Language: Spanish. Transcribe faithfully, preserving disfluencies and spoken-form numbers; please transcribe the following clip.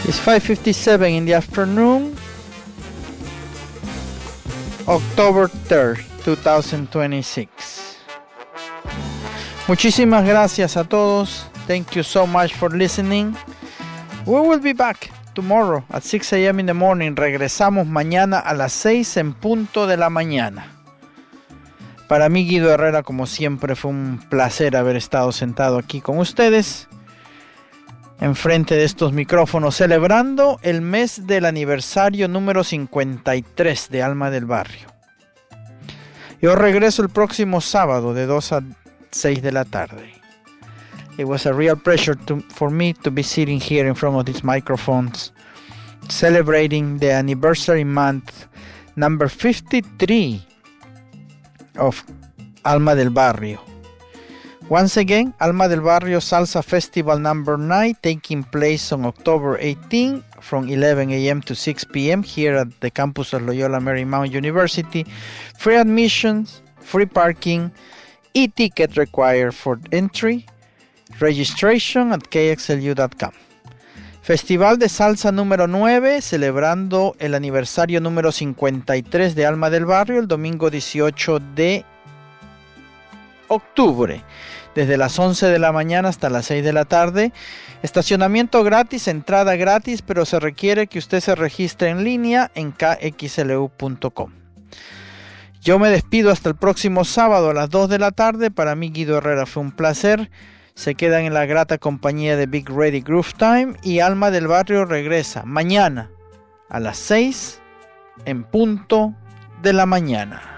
It's five fifty-seven in the afternoon, October third, twenty twenty-six. Muchísimas gracias a todos. Thank you so much for listening. We will be back tomorrow at six a.m. in the morning. Regresamos mañana a las seis en punto de la mañana. Para mí, Guido Herrera, como siempre, fue un placer haber estado sentado aquí con ustedes, enfrente de estos micrófonos, celebrando el mes del aniversario número cincuenta y tres de Alma del Barrio. Yo regreso el próximo sábado de dos a seis de la tarde. It was a real pleasure to, for me to be sitting here in front of these microphones, celebrating the anniversary month number fifty-three of Alma del Barrio. Once again, Alma del Barrio Salsa Festival number nine, taking place on October eighteenth from eleven a.m. to six p.m. here at the campus of Loyola Marymount University. Free admissions, free parking, e-ticket required for entry, registration at k x l u dot com. Festival de Salsa número nueve, celebrando el aniversario número cincuenta y tres de Alma del Barrio, el domingo dieciocho de octubre, desde las once de la mañana hasta las seis de la tarde. Estacionamiento gratis, entrada gratis, pero se requiere que usted se registre en línea en k x l u punto com. Yo me despido hasta el próximo sábado a las dos de la tarde. Para mí, Guido Herrera, fue un placer. Se quedan en la grata compañía de Big Ready Groove Time, y Alma del Barrio regresa mañana a las seis en punto de la mañana.